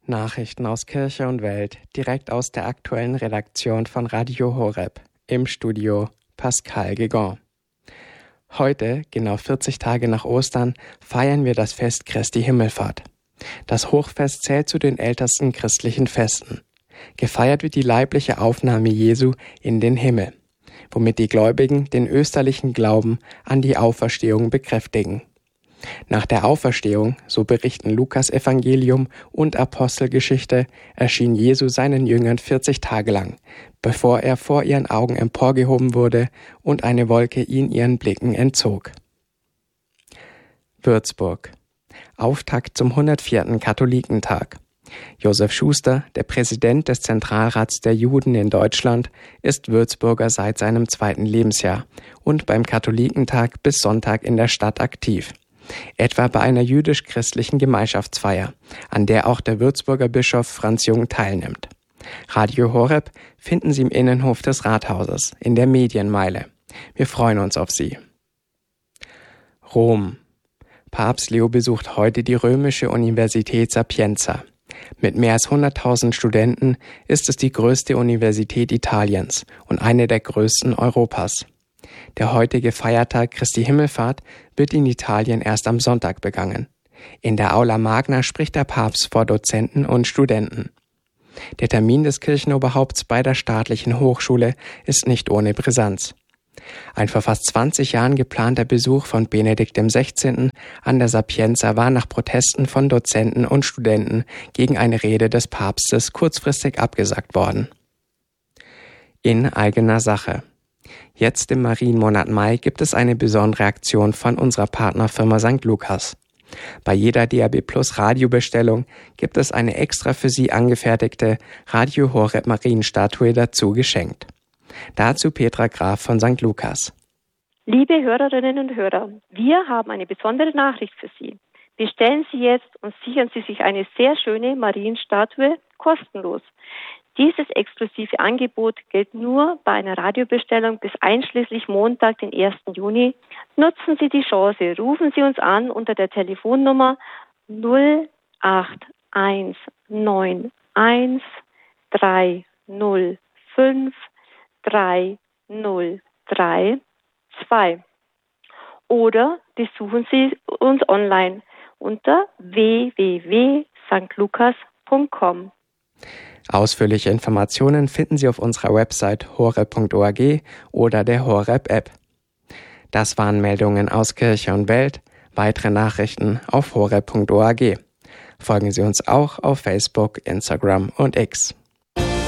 Nachrichten aus Kirche und Welt, direkt aus der aktuellen Redaktion von Radio Horeb. Im Studio Pascal Guégan. Heute, genau 40 Tage nach Ostern, feiern wir das Fest Christi Himmelfahrt. Das Hochfest zählt zu den ältesten christlichen Festen. Gefeiert wird die leibliche Aufnahme Jesu in den Himmel, womit die Gläubigen den österlichen Glauben an die Auferstehung bekräftigen. Nach der Auferstehung, so berichten Lukas Evangelium und Apostelgeschichte, erschien Jesu seinen Jüngern 40 Tage lang, bevor er vor ihren Augen emporgehoben wurde und eine Wolke ihn ihren Blicken entzog. Würzburg. Auftakt zum 104. Katholikentag. Josef Schuster, der Präsident des Zentralrats der Juden in Deutschland, ist Würzburger seit seinem 2. Lebensjahr und beim Katholikentag bis Sonntag in der Stadt aktiv. Etwa bei einer jüdisch-christlichen Gemeinschaftsfeier, an der auch der Würzburger Bischof Franz Jung teilnimmt. Radio Horeb finden Sie im Innenhof des Rathauses, in der Medienmeile. Wir freuen uns auf Sie. Rom. Papst Leo besucht heute die römische Universität Sapienza. Mit mehr als 100.000 Studenten ist es die größte Universität Italiens und eine der größten Europas. Der heutige Feiertag Christi Himmelfahrt wird in Italien erst am Sonntag begangen. In der Aula Magna spricht der Papst vor Dozenten und Studenten. Der Termin des Kirchenoberhaupts bei der staatlichen Hochschule ist nicht ohne Brisanz. Ein vor fast 20 Jahren geplanter Besuch von Benedikt XVI. An der Sapienza war nach Protesten von Dozenten und Studenten gegen eine Rede des Papstes kurzfristig abgesagt worden. In eigener Sache. Jetzt im Marienmonat Mai gibt es eine besondere Aktion von unserer Partnerfirma St. Lukas. Bei jeder DAB+ Radiobestellung gibt es eine extra für Sie angefertigte Radio Horeb Marienstatue dazu geschenkt. Dazu Petra Graf von St. Lukas. Liebe Hörerinnen und Hörer, wir haben eine besondere Nachricht für Sie. Bestellen Sie jetzt und sichern Sie sich eine sehr schöne Marienstatue kostenlos. Dieses exklusive Angebot gilt nur bei einer Radiobestellung bis einschließlich Montag, den 1. Juni. Nutzen Sie die Chance, rufen Sie uns an unter der Telefonnummer 08191305302 oder besuchen Sie uns online unter www.stlukas.com. Ausführliche Informationen finden Sie auf unserer Website horeb.org oder der Horeb-App. Das waren Meldungen aus Kirche und Welt. Weitere Nachrichten auf horeb.org. Folgen Sie uns auch auf Facebook, Instagram und X.